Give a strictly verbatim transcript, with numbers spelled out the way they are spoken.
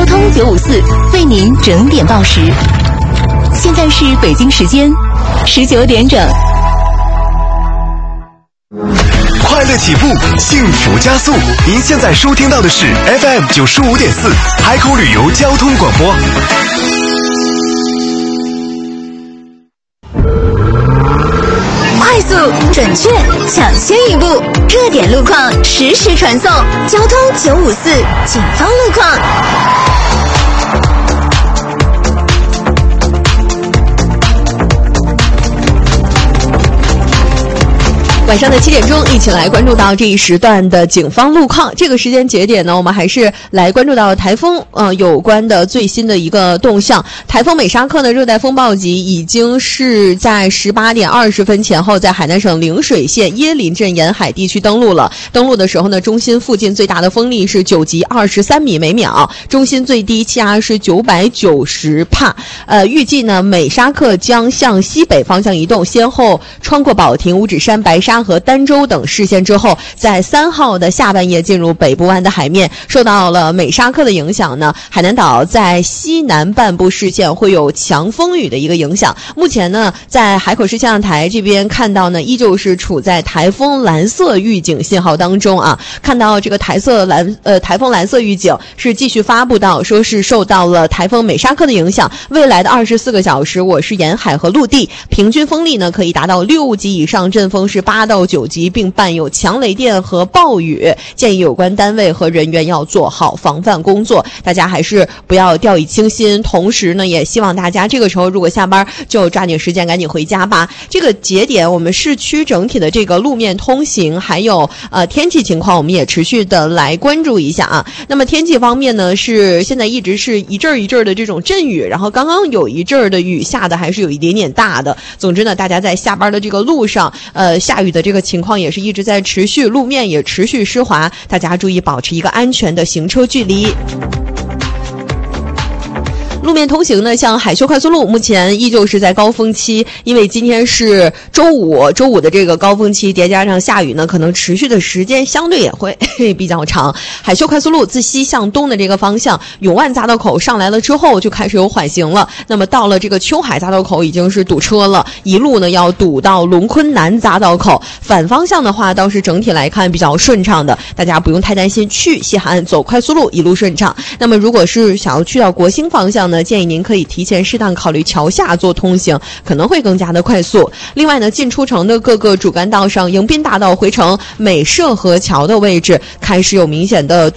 通九五四为您整点报时。现在是北京时间十九点整。 快乐起步，幸福加速。您现在收听到的是 F M 九十五点四海口旅游交通广播。 快速、准确、抢先一步，热点路况实时传送。交通九五四警方路况。 晚上的七点钟，一起来关注到这一时段的警方路况。这个时间节点呢，我们还是来关注到台风呃有关的最新的一个动向。台风美沙克的热带风暴级已经是在十八点二十分前后，在海南省陵水县椰林镇沿海地区登陆了。登陆的时候呢，中心附近最大的风力是九级二十三米每秒，中心最低气压是九百九十帕。呃，预计呢，美沙克将向西北方向移动，先后穿过保亭、五指山、白沙和儋州等市县之后，在三号的下半夜进入北部湾的海面。受到了美沙克的影响呢，海南岛在西南半部市县会有强风雨的一个影响。目前呢，在海口市气象台这边看到呢，依旧是处在台风蓝色预警信号当中啊。看到这个台色蓝呃台风蓝色预警是继续发布到，说是受到了台风美沙克的影响，未来的二十四个小时，我市沿海和陆地平均风力呢可以达到六级以上，阵风是八到九级，并伴有强雷电和暴雨，建议有关单位和人员要做好防范工作，大家还是不要掉以轻心。同时呢，也希望大家这个时候如果下班就抓紧时间赶紧回家吧。这个节点我们市区整体的这个路面通行还有呃天气情况，我们也持续的来关注一下啊。那么天气方面呢，是现在一直是一阵一阵的这种阵雨，然后刚刚有一阵的雨下的还是有一点点大的。总之呢，大家在下班的这个路上呃下雨的这个情况也是一直在持续，路面也持续湿滑，大家注意保持一个安全的行车距离。路面通行呢，像海修快速路目前依旧是在高峰期，因为今天是周五，周五的这个高峰期叠加上下雨呢，可能持续的时间相对也会比较长。海修快速路自西向东的这个方向，永万匝道口上来了之后就开始有缓行了，那么到了这个秋海匝道口已经是堵车了，一路呢要堵到龙昆南匝道口。反方向的话倒是整体来看比较顺畅的，大家不用太担心，去西海岸走快速路一路顺畅。那么如果是想要去到国兴方向呢，建议您可以提前适当考虑桥下做通行，可能会更加的快速。另外呢，进出城的各个主干道上，迎宾大道回城美涉河桥的位置开始有明显的